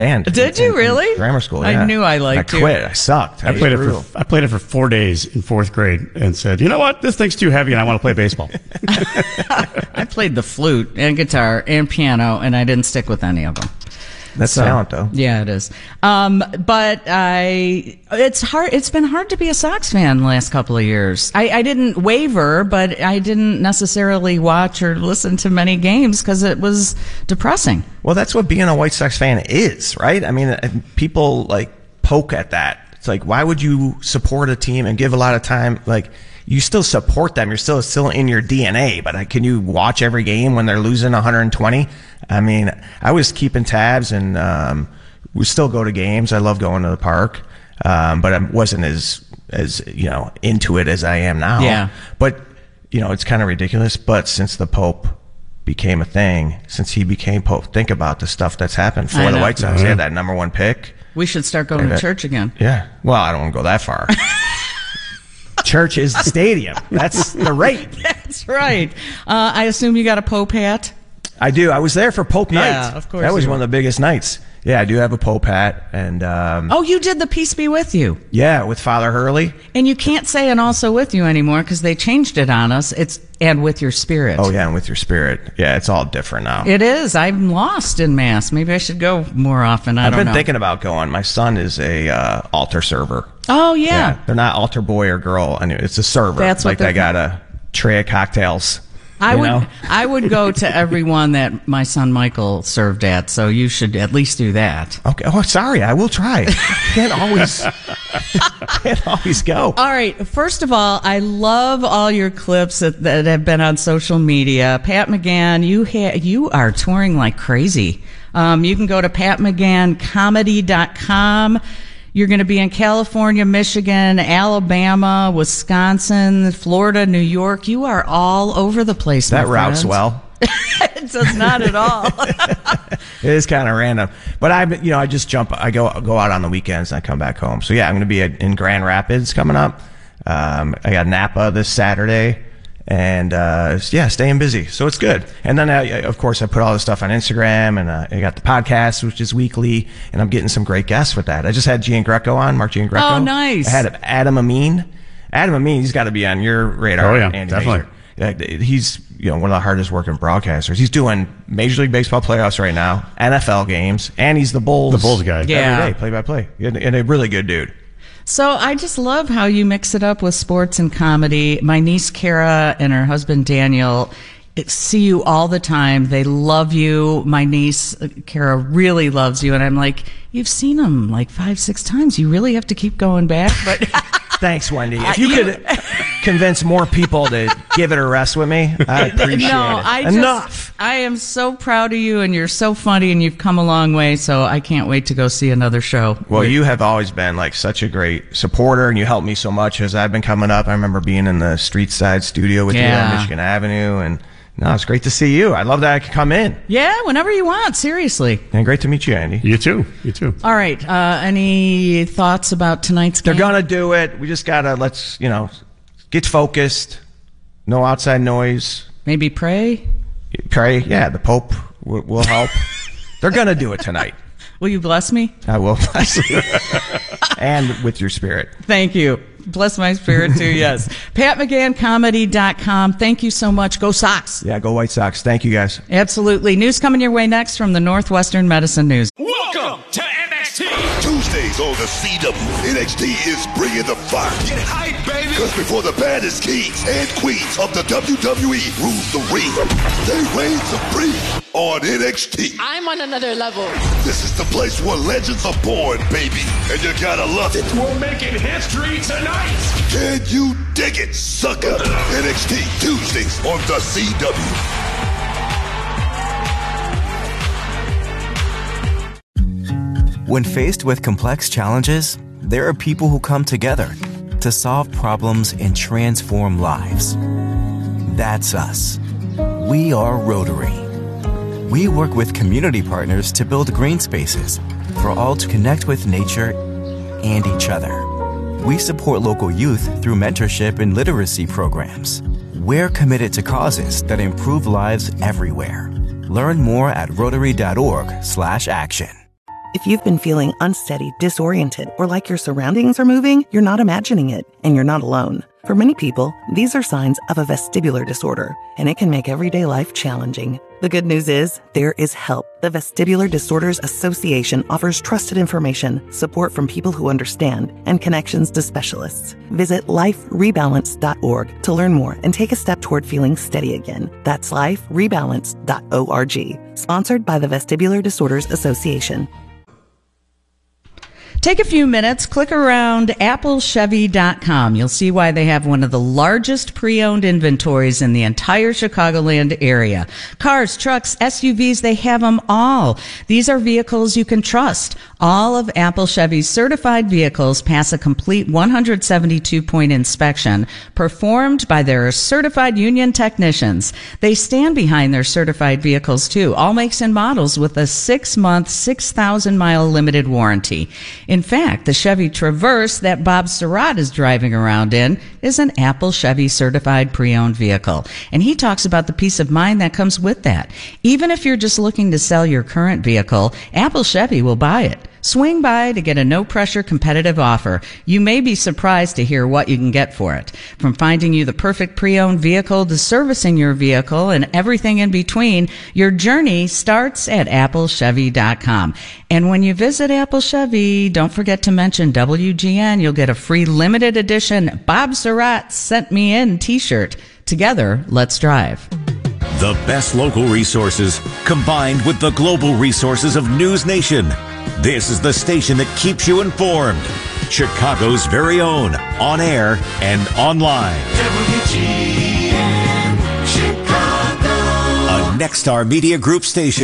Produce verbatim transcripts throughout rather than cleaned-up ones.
band. Did in, you really? in grammar school. Yeah. I knew I liked I you. quit. I sucked. I played it for I played it for four days in fourth grade and said, you know what, this thing's too heavy and I want to play baseball. I played the flute and guitar and piano, and I didn't stick with any of them. That's So, talent, though. Yeah, it is. Um, but I, it's hard. It's been hard to be a Sox fan the last couple of years. I, I didn't waver, but I didn't necessarily watch or listen to many games because it was depressing. Well, that's what being a White Sox fan is, right? I mean, people like poke at that. It's like, why would you support a team and give a lot of time? Like, you still support them. You're still still in your D N A. But can you watch every game when they're losing one hundred twenty? I mean, I was keeping tabs, and um, we still go to games. I love going to the park, um, but I wasn't as as you know into it as I am now. Yeah. But you know, it's kind of ridiculous. But since the Pope became a thing, since he became Pope, think about the stuff that's happened for I the know. White Sox. They had that number one pick. We should start going to church again. Yeah. Well, I don't want to go that far. Church is the stadium. That's the rate. That's right. Uh, I assume you got a Pope hat. I do. I was there for Pope night. Yeah, of course That was you one were. of the biggest nights. Yeah, I do have a Pope hat, and um, Oh, you did the Peace Be With You. yeah, with Father Hurley. And you can't say "and also with you" anymore because they changed it on us. It's "and with your spirit." Oh yeah, and with your spirit. Yeah, it's all different now. It is. I'm lost in Mass. Maybe I should go more often. I I've don't been know. thinking about going. My son is a uh, altar server. Oh, yeah. They're not altar boy or girl. I mean, it's a server. That's what like they they're- got a tray of cocktails. I you would know? I would go to every one that my son Michael served at, so you should at least do that. Okay. Oh, sorry. I will try. Can't always. Can't always go. All right. First of all, I love all your clips that, that have been on social media. Pat McGann, you ha- you are touring like crazy. Um, you can go to pat mcgann comedy dot com. You're going to be in California, Michigan, Alabama, Wisconsin, Florida, New York. You are all over the place. That my route's friends. well. It does not at all. It is kind of random, but I, you know, I just jump. I go go out on the weekends and I come back home. So yeah, I'm going to be in Grand Rapids coming up. Um, I got Napa this Saturday, and uh, yeah, staying busy. So it's good. And then I, of course I put all this stuff on Instagram, and uh, I got the podcast, which is weekly, and I'm getting some great guests with that. I just had Gian Greco on, Mark Gian Greco. Oh, nice. I had Adam Amin. Adam Amin, he's got to be on your radar. Oh, yeah, Andy definitely. Major. Yeah, he's you know one of the hardest working broadcasters. He's doing Major League Baseball playoffs right now, N F L games, and he's the Bulls The Bulls guy. Yeah. every day, play by play, and and a really good dude. So I just love how you mix it up with sports and comedy. My niece Kara and her husband Daniel see you all the time. They love you. My niece uh, Kara really loves you, and I'm like, you've seen them like five, six times. You really have to keep going back. But Thanks, Wendy. If you, Uh, you- could convince more people to give it a rest with me, I appreciate no, it. I just, Enough. I am so proud of you, and you're so funny, and you've come a long way. So I can't wait to go see another show. Well, you have always been like such a great supporter, and you helped me so much as I've been coming up. I remember being in the Street Side studio with you Yeah. on Michigan Avenue, and no, it's great to see you. I love that I could come in, Yeah, whenever you want. Seriously. and great to meet you, Andy. You too. You too. All right. Uh, any thoughts about tonight's They're game? gonna do it. We just gotta let's you know get focused. No outside noise. Maybe pray. Pray. Yeah, the Pope will, will help. They're gonna do it tonight. Will you bless me? I will bless you. And with your spirit. Thank you. Bless my spirit too, yes. pat mcgann comedy dot com. Thank you so much. Go Sox. Yeah, go White Sox. Thank you, guys. Absolutely. News coming your way next from the Northwestern Medicine News. Welcome to N X T. Tuesdays on the C W, N X T is bringing the fire. Get hype, baby. Because before the baddest kings and queens of the W W E rule the ring, they reign supreme on N X T. I'm on another level. This is the place where legends are born, baby. And you gotta love it. We're making history tonight. Can you dig it, sucker? N X T, Tuesdays on the C W. When faced with complex challenges, there are people who come together to solve problems and transform lives. That's us. We are Rotary. We work with community partners to build green spaces for all to connect with nature and each other. We support local youth through mentorship and literacy programs. We're committed to causes that improve lives everywhere. Learn more at rotary dot org slash action. If you've been feeling unsteady, disoriented, or like your surroundings are moving, you're not imagining it, and you're not alone. For many people, these are signs of a vestibular disorder, and it can make everyday life challenging. The good news is, there is help. The Vestibular Disorders Association offers trusted information, support from people who understand, and connections to specialists. Visit life rebalance dot org to learn more and take a step toward feeling steady again. That's life rebalance dot org. Sponsored by the Vestibular Disorders Association. Take a few minutes, click around apple chevy dot com. You'll see why they have one of the largest pre-owned inventories in the entire Chicagoland area. Cars, trucks, S U Vs, they have them all. These are vehicles you can trust. All of Apple Chevy's certified vehicles pass a complete one hundred seventy-two point inspection performed by their certified union technicians. They stand behind their certified vehicles too, all makes and models with a six-month, six thousand mile limited warranty. In fact, the Chevy Traverse that Bob Surratt is driving around in is an Apple Chevy certified pre-owned vehicle. And he talks about the peace of mind that comes with that. Even if you're just looking to sell your current vehicle, Apple Chevy will buy it. Swing by to get a no-pressure competitive offer. You may be surprised to hear what you can get for it. From finding you the perfect pre-owned vehicle to servicing your vehicle and everything in between, your journey starts at apple chevy dot com. And when you visit Apple Chevy, don't forget to mention W G N. You'll get a free limited edition Bob Surratt Sent Me In t-shirt. Together, let's drive. The best local resources combined with the global resources of News Nation. This is the station that keeps you informed. Chicago's very own, on air and online. W G N Chicago. A Nexstar Media Group station.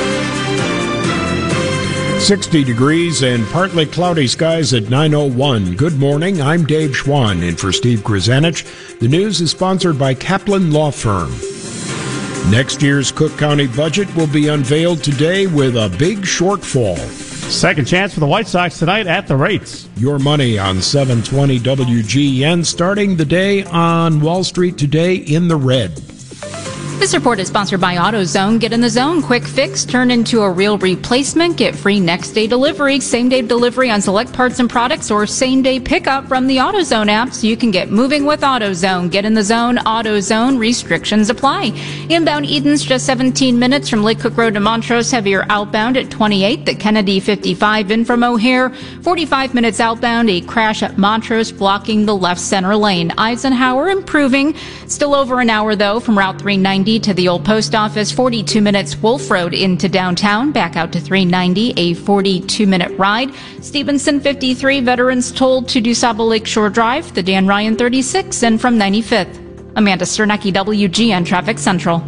sixty degrees and partly cloudy skies at nine oh one. Good morning, I'm Dave Schwann, in for Steve Grzanich. The news is sponsored by Kaplan Law Firm. Next year's Cook County budget will be unveiled today with a big shortfall. Second chance for the White Sox tonight at the Rates. Your money on seven twenty W G N, starting the day on Wall Street today in the red. This report is sponsored by AutoZone. Get in the zone. Quick fix, turn into a real replacement. Get free next day delivery, same day delivery on select parts and products, or same day pickup from the AutoZone app so you can get moving with AutoZone. Get in the zone. AutoZone. Restrictions apply. Inbound Eden's just seventeen minutes from Lake Cook Road to Montrose. Heavier outbound at twenty-eighth at Kennedy fifty-five in from O'Hare. forty-five minutes outbound. A crash at Montrose blocking the left center lane. Eisenhower improving. Still over an hour though from Route three ninety to the old post office. forty-two minutes Wolf Road into downtown, back out to three ninety, a forty-two minute ride. Stevenson fifty-three, veterans told to DuSable Lakeshore Drive, the Dan Ryan thirty-six, and from ninety-fifth. Amanda Sternecki, W G N Traffic Central.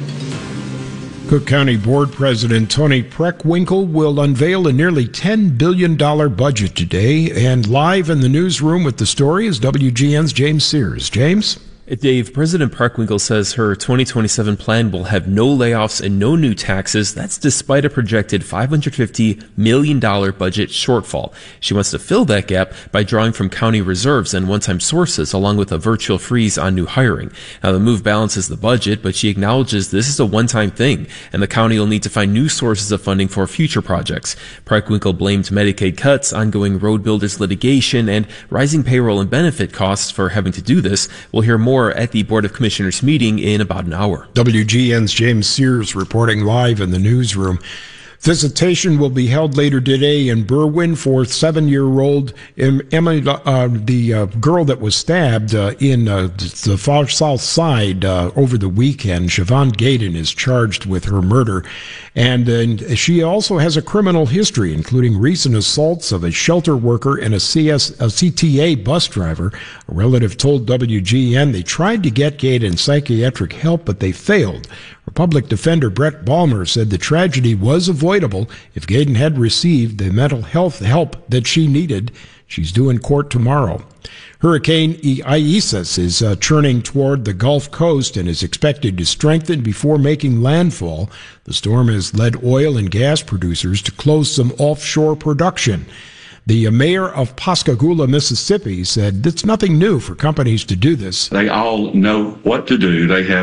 Cook County Board President Tony Preckwinkle will unveil a nearly ten billion dollars budget today, and live in the newsroom with the story is W G N's James Sears. James? Dave, President Preckwinkle says her twenty twenty-seven plan will have no layoffs and no new taxes. That's despite a projected five hundred fifty million dollars budget shortfall. She wants to fill that gap by drawing from county reserves and one-time sources, along with a virtual freeze on new hiring. Now, the move balances the budget, but she acknowledges this is a one-time thing, and the county will need to find new sources of funding for future projects. Preckwinkle blamed Medicaid cuts, ongoing road builders litigation, and rising payroll and benefit costs for having to do this. We'll hear more at the Board of Commissioners meeting in about an hour. W G N's James Sears reporting live in the newsroom. Visitation will be held later today in Berwyn for seven-year-old Emily, uh, the uh, girl that was stabbed uh, in uh, the far south side uh, over the weekend. Siobhan Gaydon is charged with her murder, and, and she also has a criminal history, including recent assaults of a shelter worker and a, C S, a C T A bus driver. A relative told W G N they tried to get Gaydon psychiatric help, but they failed. Public defender Brett Balmer said the tragedy was avoidable if Gaydon had received the mental health help that she needed. She's due in court tomorrow. Hurricane Isaias is uh, churning toward the Gulf Coast and is expected to strengthen before making landfall. The storm has led oil and gas producers to close some offshore production. The mayor of Pascagoula, Mississippi, said it's nothing new for companies to do this. They all know what to do. They have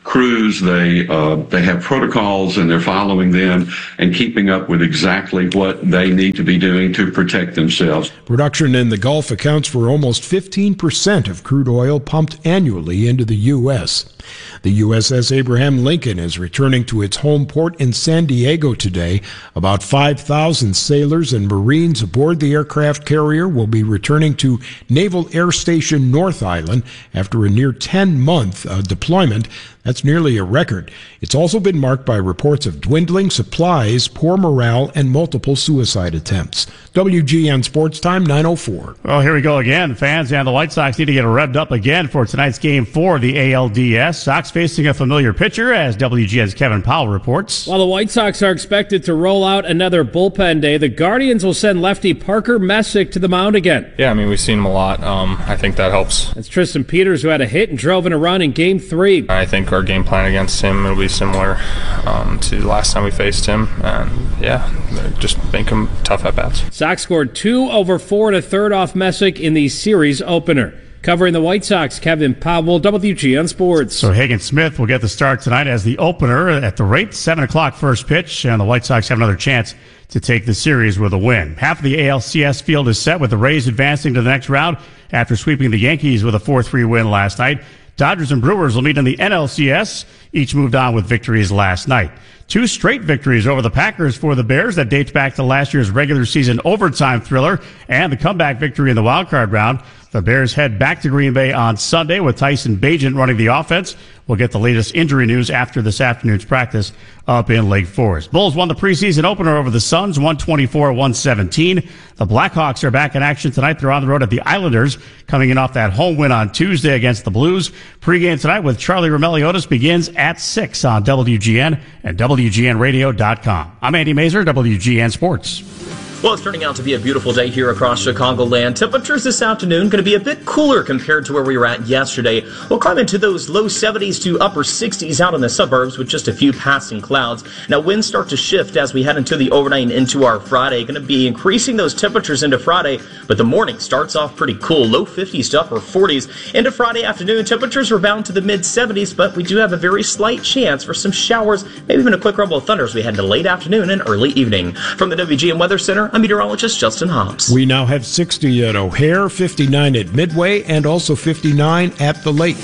crews. They uh, they have protocols, and they're following them and keeping up with exactly what they need to be doing to protect themselves. Production in the Gulf accounts for almost fifteen percent of crude oil pumped annually into the U S. The U S S Abraham Lincoln is returning to its home port in San Diego today. About five thousand sailors and Marines aboard the aircraft carrier will be returning to Naval Air Station North Island after a near ten-month uh, deployment. That's nearly a record. It's also been marked by reports of dwindling supplies, poor morale, and multiple suicide attempts. W G N Sports Time, nine oh four. Well, here we go again. Fans and the White Sox need to get revved up again for tonight's game four of the A L D S. Sox facing a familiar pitcher, as W G N's Kevin Powell reports. While the White Sox are expected to roll out another bullpen day, the Guardians will send lefty Parker Messick to the mound again. Yeah, I mean, we've seen him a lot. Um, I think that helps. That's Tristan Peters, who had a hit and drove in a run in game three. I think our game plan against him will be similar um, to the last time we faced him. And, yeah, just make him tough at-bats. Sox scored two over four and a third off Messick in the series opener. Covering the White Sox, Kevin Powell, W G N Sports. So Hagen Smith will get the start tonight as the opener at the rate, seven o'clock first pitch, and the White Sox have another chance to take the series with a win. Half of the A L C S field is set, with the Rays advancing to the next round after sweeping the Yankees with a four three win last night. Dodgers and Brewers will meet in the N L C S. Each moved on with victories last night. Two straight victories over the Packers for the Bears. That dates back to last year's regular season overtime thriller and the comeback victory in the wildcard round. The Bears head back to Green Bay on Sunday with Tyson Bagent running the offense. We'll get the latest injury news after this afternoon's practice up in Lake Forest. Bulls won the preseason opener over the Suns, one twenty-four one seventeen. The Blackhawks are back in action tonight. They're on the road at the Islanders, coming in off that home win on Tuesday against the Blues. Pre-game tonight with Charlie Romeliotis begins at six on W G N and W G N radio dot com. I'm Andy Mazer, W G N Sports. Well, it's turning out to be a beautiful day here across Chicagoland. Temperatures this afternoon going to be a bit cooler compared to where we were at yesterday. We'll climb into those low seventies to upper sixties out in the suburbs with just a few passing clouds. Now, winds start to shift as we head into the overnight and into our Friday. Going to be increasing those temperatures into Friday, but the morning starts off pretty cool, low fifties to upper forties. Into Friday afternoon, temperatures rebound to the mid seventies, but we do have a very slight chance for some showers, maybe even a quick rumble of thunder as we head into late afternoon and early evening. From the W G N Weather Center, I'm meteorologist Justin Hobbs. We now have sixty at O'Hare, fifty-nine at Midway, and also fifty-nine at the lake.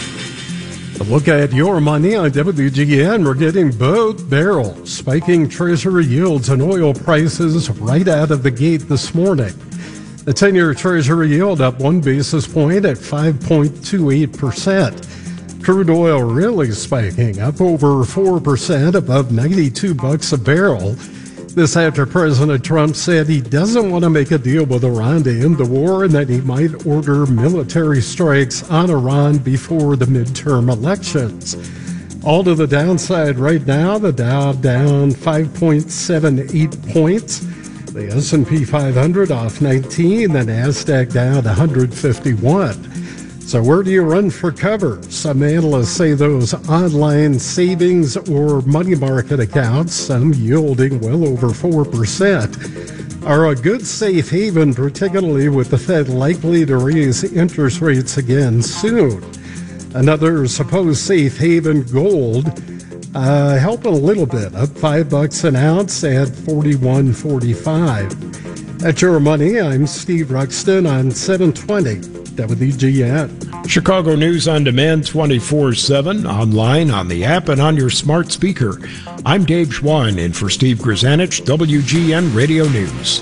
A look at your money on W G N. We're getting both barrels, spiking Treasury yields and oil prices right out of the gate this morning. The ten-year Treasury yield up one basis point at five point two eight percent. Crude oil really spiking, up over four percent, above ninety-two bucks a barrel. This after President Trump said he doesn't want to make a deal with Iran to end the war and that he might order military strikes on Iran before the midterm elections. All to the downside right now, the Dow down five point seven eight points. The S and P five hundred off nineteen, the NASDAQ down one hundred fifty-one. So where do you run for cover? Some analysts say those online savings or money market accounts, some yielding well over four percent, are a good safe haven, particularly with the Fed likely to raise interest rates again soon. Another supposed safe haven, gold, uh, helping a little bit, up five bucks an ounce at forty-one forty-five. At Your Money, I'm Steve Ruxton on seven twenty W G N. Chicago News on Demand twenty-four seven, online, on the app, and on your smart speaker. I'm Dave Schwan in for Steve Grzanich, W G N Radio News.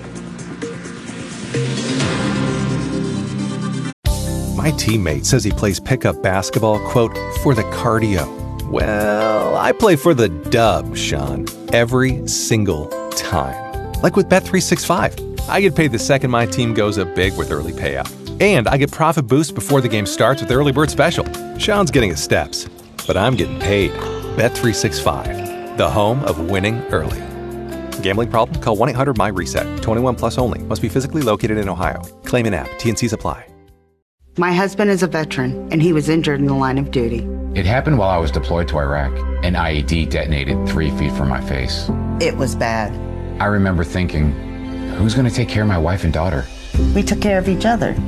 My teammate says he plays pickup basketball, quote, for the cardio. Well, I play for the dub, Sean, every single time. Like with Bet three sixty-five. I get paid the second my team goes up big with early payout. And I get profit boosts before the game starts with Early Bird Special. Sean's getting his steps, but I'm getting paid. Bet three sixty-five, the home of winning early. Gambling problem? Call one eight hundred M Y reset. twenty-one plus only. Must be physically located in Ohio. Claim in app. T N Cs apply. My husband is a veteran, and he was injured in the line of duty. It happened while I was deployed to Iraq. An I E D detonated three feet from my face. It was bad. I remember thinking, who's going to take care of my wife and daughter? We took care of each other.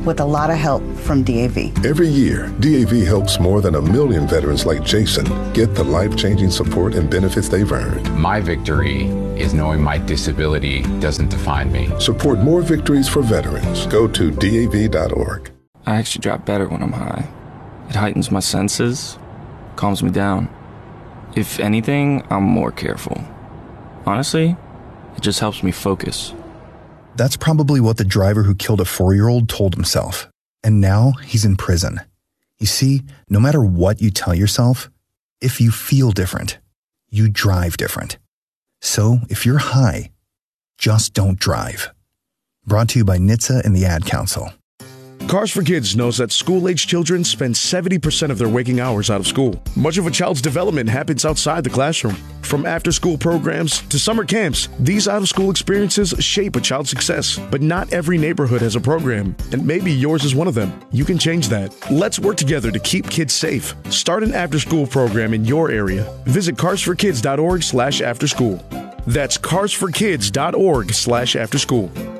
with a lot of help from D A V. Every year, D A V helps more than a million veterans like Jason get the life-changing support and benefits they've earned. My victory is knowing my disability doesn't define me. Support more victories for veterans. Go to D A V dot org. I actually drive better when I'm high. It heightens my senses, calms me down. If anything, I'm more careful. Honestly, it just helps me focus. That's probably what the driver who killed a four-year-old told himself. And now he's in prison. You see, no matter what you tell yourself, if you feel different, you drive different. So if you're high, just don't drive. Brought to you by N H T S A and the Ad Council. Cars for Kids knows that school-aged children spend seventy percent of their waking hours out of school. Much of a child's development happens outside the classroom. From after-school programs to summer camps, these out-of-school experiences shape a child's success. But not every neighborhood has a program, and maybe yours is one of them. You can change that. Let's work together to keep kids safe. Start an after-school program in your area. Visit cars for kids dot org slash after school. That's cars for kids dot org slash after school.